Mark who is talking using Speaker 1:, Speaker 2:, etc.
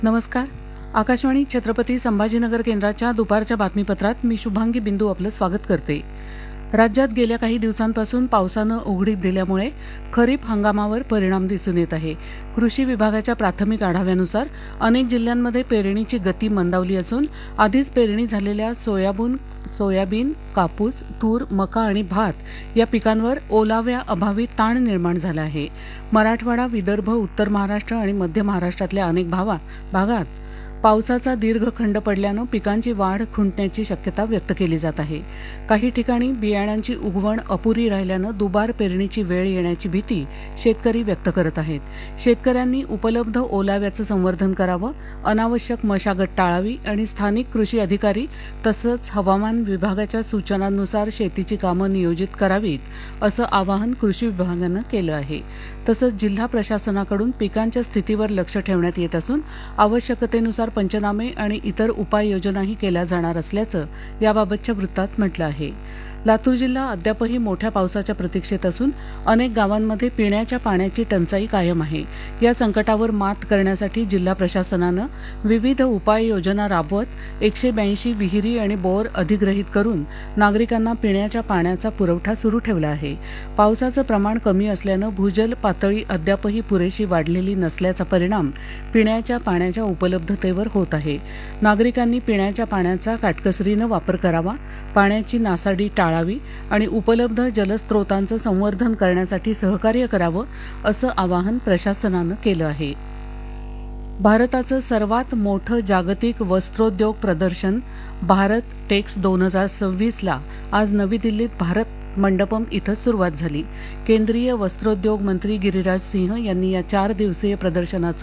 Speaker 1: नमस्कार. आकाशवाणी छत्रपती संभाजीनगर केंद्राच्या दुपारच्या बातमीपत्रात मी शुभांगी बिंदू आपलं स्वागत करते. राज्यात गेल्या काही दिवसांपासून पावसानं उघडीप दिल्यामुळे खरीप हंगामावर परिणाम दिसून येत आहे. कृषी विभागाच्या प्राथमिक आढाव्यानुसार अनेक जिल्ह्यांमध्ये पेरणीची गती मंदावली असून आधीच पेरणी झालेल्या सोयाबीन, कापूस, तूर, मका आणि भात या पिकांवर ओलाव्याअभावी ताण निर्माण झाला आहे. मराठवाडा, विदर्भ, उत्तर महाराष्ट्र आणि मध्य महाराष्ट्रातल्या अनेक भागात पावसाचा दीर्घ खंड पडल्यानं पिकांची वाढ खुंटण्याची शक्यता व्यक्त केली जात आहे. काही ठिकाणी बियाण्यांची उगवण अपुरी राहिल्यानं दुबार पेरणीची वेळ येण्याची भीती शेतकरी व्यक्त करत आहेत. शेतकऱ्यांनी उपलब्ध ओलाव्याचं संवर्धन करावं, अनावश्यक मशागत टाळावी आणि स्थानिक कृषी अधिकारी तसंच हवामान विभागाच्या सूचनांनुसार शेतीची कामं नियोजित करावीत असं आवाहन कृषी विभागानं केलं आहे. तसंच जिल्हा प्रशासनाकडून पिकांच्या स्थितीवर लक्ष ठेवण्यात येत असून आवश्यकतेनुसार पंचनामे आणि इतर उपाययोजनाही केल्या जाणार असल्याचं याबाबतच्या वृत्तात म्हटलं आहे. लातूर जिल्हा अद्यापही मोठ्या पावसाच्या प्रतीक्षेत असून अनेक गावांमध्ये पिण्याच्या पाण्याची टंचाई कायम आहे. या संकटावर मात करण्यासाठी जिल्हा प्रशासनानं विविध उपाययोजना राबवत 182 विहिरी आणि बोर अधिग्रहित करून नागरिकांना पिण्याच्या पाण्याचा पुरवठा सुरू ठेवला आहे. पावसाचं प्रमाण कमी असल्यानं भूजल पातळी अद्यापही पुरेशी वाढलेली नसल्याचा परिणाम पिण्याच्या पाण्याच्या उपलब्धतेवर होत आहे. नागरिकांनी पिण्याच्या पाण्याचा काटकसरीनं वापर करावा, पाण्याची नासाडी टाळावी आणि उपलब्ध जलस्रोतांचं संवर्धन करण्यासाठी सहकार्य करावं असं आवाहन प्रशासनानं केलं आहे. भारताचं सर्वात मोठं जागतिक वस्त्रोद्योग प्रदर्शन भारत टेक्स 2026ला आज नवी दिल्लीत भारत मंडपम इथं सुरुवात झाली. केंद्रीय वस्त्रोद्योग मंत्री गिरिराज सिंह यांनी या 4 दिवसीय प्रदर्शनाचं